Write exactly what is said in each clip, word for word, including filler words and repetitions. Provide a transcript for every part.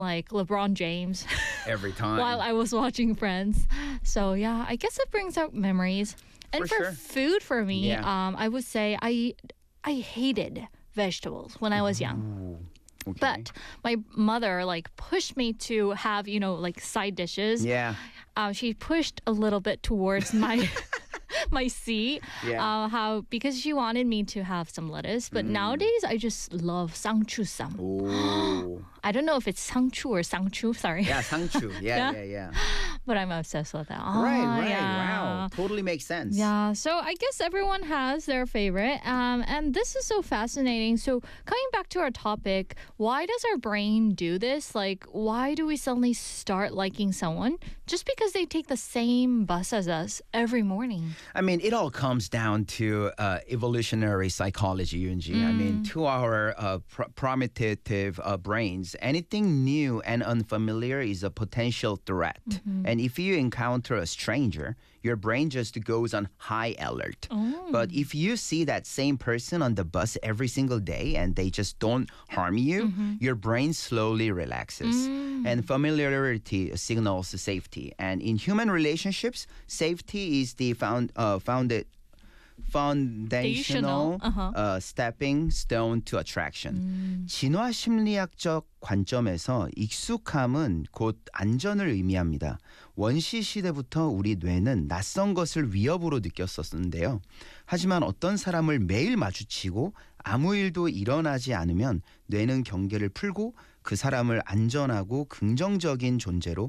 like LeBron James Every time. while I was watching Friends. So yeah, I guess it brings out memories. And For for, sure. food for me, Yeah. um, I would say I I hated vegetables when I was young. Ooh, okay. But my mother like pushed me to have, you know, like side dishes. Yeah. Uh, she pushed a little bit towards my my seat. Yeah. Uh, how because she wanted me to have some lettuce, but Mm. nowadays I just love sangchusam. Ooh. I don't know if it's sangchu or sangchu. Sorry, Yeah, 상추. Yeah, Yeah. yeah, yeah. but I'm obsessed with that. Right, Ah, right. yeah. Wow. Totally makes sense. Yeah, so I guess everyone has their favorite. Um, and this is so fascinating. So, coming back to our topic, why does our brain do this? Like, why do we suddenly start liking someone just because they take the same bus as us every morning? I mean, it all comes down to uh, evolutionary psychology, Yunji. I mean, to our uh, pr- primitive uh, brains, anything new and unfamiliar is a potential threat. And if you encounter a stranger, your brain just goes on high alert. But if you see that same person on the bus every single day and they just don't harm you, your brain slowly relaxes. And familiarity signals safety. And in human relationships, safety is the found, uh, founded foundational Uh-huh. uh, stepping stone to attraction. 진화 심리학적 관점에서 익숙함은 곧 안전을 의미합니다. 원시 시대부터 우리 뇌는 낯선 것을 위협으로 느꼈었는데요. 하지만 어떤 사람을 매일 마주치고 아무 일도 일어나지 않으면 뇌는 경계를 풀고 그 사람을 안전하고 긍정적인 존재로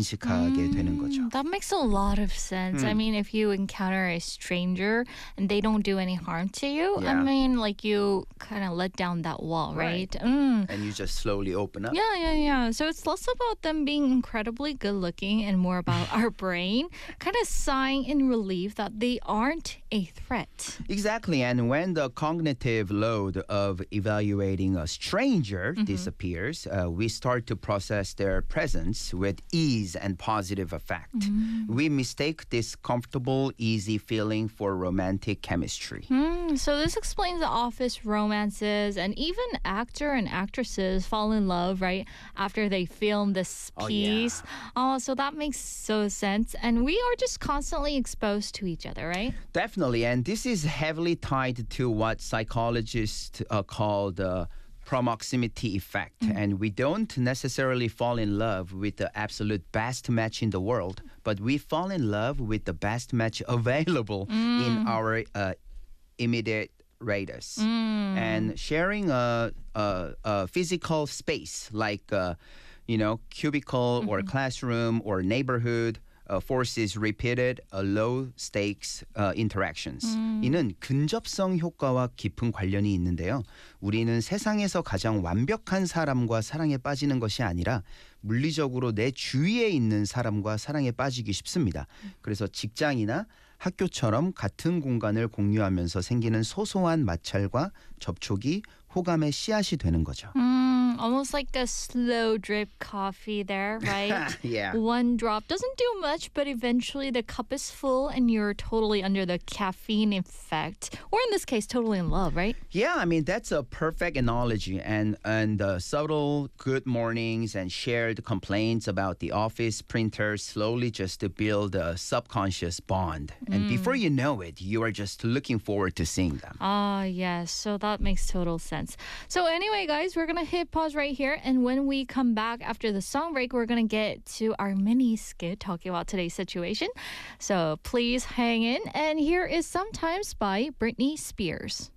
인식하게 되는 거죠. That makes a lot of sense. I mean, if you encounter a stranger and they don't do any harm to you, I Yeah. mean, like you kind of let down that wall, right? Right. Mm. And you just slowly open up. Yeah, yeah, yeah. So it's less about them being incredibly good looking and more about our brain kind of sighing in relief that they aren't a threat. Exactly. And when the cognitive load of evaluating a stranger disappears, uh, we start to process their presence with ease and positive effect. We mistake this comfortable, easy feeling for romantic chemistry. Mm, so this explains the office romances and even actor and actresses fall in love, right? After they film this Oh, piece. Oh, so that makes so sense. And we are just constantly exposed to each other, right? Definitely. And this is heavily tied to what psychologists uh, call the proximity effect. And we don't necessarily fall in love with the absolute best match in the world, but we fall in love with the best match available in our uh, immediate radius. And sharing a, a, a physical space like, uh, you know, cubicle or classroom or neighborhood uh, forces repeated uh, low stakes uh, interactions. 이는 근접성 효과와 깊은 관련이 있는데요. 우리는 세상에서 가장 완벽한 사람과 사랑에 빠지는 것이 아니라 물리적으로 내 주위에 있는 사람과 사랑에 빠지기 쉽습니다. 그래서 직장이나 학교처럼 같은 공간을 공유하면서 생기는 소소한 마찰과 접촉이 호감의 씨앗이 되는 거죠. Mm, almost like a slow drip coffee there, right? Yeah. One drop doesn't do much, but eventually the cup is full and you're totally under the caffeine effect. Or in this case, totally in love, right? Yeah, I mean, that's a perfect analogy. And, and the subtle good mornings and shared complaints about the office printer slowly just to build a subconscious bond. And before you know it, you are just looking forward to seeing them. Ah, yes. So that makes total sense. So anyway, guys, we're going to hit pause right here. And when we come back after the song break, we're going to get to our mini skit talking about today's situation. So please hang in. And here is Sometimes by Britney Spears.